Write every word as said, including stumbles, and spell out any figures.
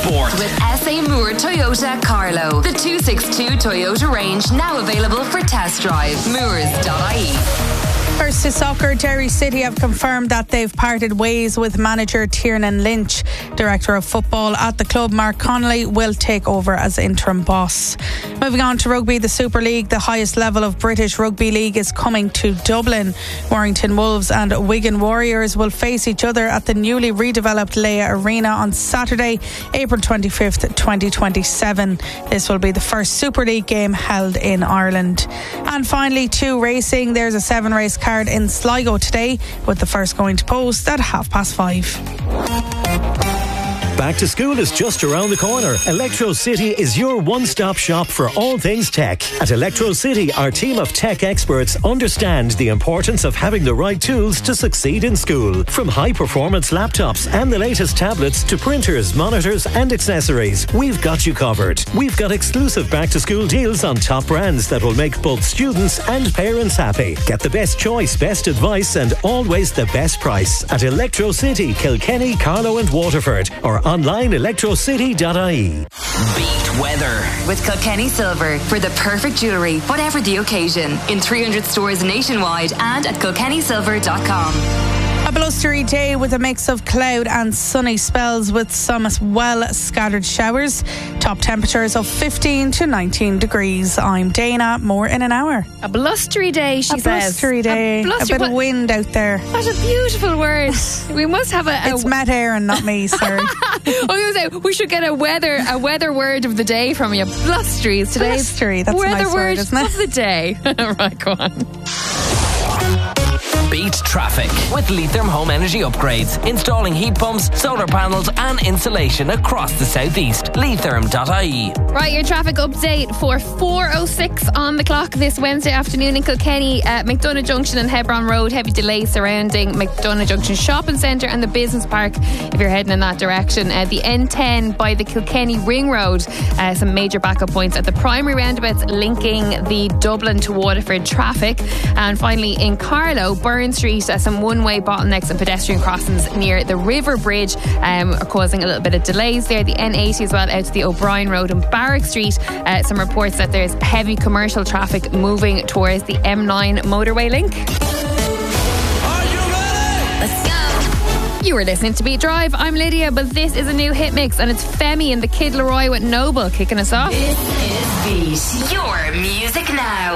sport. With S A Moore Toyota Carlow. The two sixty-two Toyota range now available for test drive. Moores dot I E. First to soccer, Derry City have confirmed that they've parted ways with manager Tiernan Lynch. Director of football at the club, Mark Connolly, will take over as interim boss. Moving on to rugby, the Super League, the highest level of British Rugby League, is coming to Dublin. Warrington Wolves and Wigan Warriors will face each other at the newly redeveloped Leia Arena on Saturday, April twenty-fifth, twenty twenty-seven. This will be the first Super League game held in Ireland. And finally, to racing, there's a seven race card in Sligo today, with the first going to post at half past five. Back to school is just around the corner. Electro City is your one-stop shop for all things tech. At Electro City, our team of tech experts understand the importance of having the right tools to succeed in school. From high-performance laptops and the latest tablets to printers, monitors and accessories, we've got you covered. We've got exclusive back-to-school deals on top brands that will make both students and parents happy. Get the best choice, best advice and always the best price at Electro City, Kilkenny, Carlow and Waterford, or online electro city dot I E. Beat weather with Kilkenny Silver for the perfect jewellery, whatever the occasion. In three hundred stores nationwide and at kilkenny silver dot com. A blustery day with a mix of cloud and sunny spells with some well scattered showers. Top temperatures of fifteen to nineteen degrees. I'm Dana. More in an hour. A blustery day, she a says. Blustery day. A blustery A bit of wind out there. What a beautiful word. We must have a... a it's Matt Aaron, not me, sorry. I was going to say, we should get a weather a weather word of the day from you. Blustery is today's blustery, that's weather a nice word, word, isn't it? of the day. Right, go on. Beat traffic with Leitrim Home Energy Upgrades. Installing heat pumps, solar panels and insulation across the southeast. Leitrim dot I E. Right, your traffic update for four oh six on the clock this Wednesday afternoon in Kilkenny. Uh, McDonagh Junction and Hebron Road, heavy delays surrounding McDonagh Junction Shopping Centre and the Business Park if you're heading in that direction. Uh, the N ten by the Kilkenny Ring Road, uh, some major backup points at the primary roundabouts linking the Dublin to Waterford traffic. And finally in Carlow, Burn Street, uh, some one-way bottlenecks and pedestrian crossings near the River Bridge um, are causing a little bit of delays there. The N eighty as well out to the O'Brien Road and Barrack Street. Uh, some reports that there's heavy commercial traffic moving towards the M nine motorway link. Are you ready? Let's go. You were listening to Beat Drive. I'm Lydia, but this is a new hit mix and it's Femi and the Kid Laroi with Noble kicking us off. This is Beat, your music now.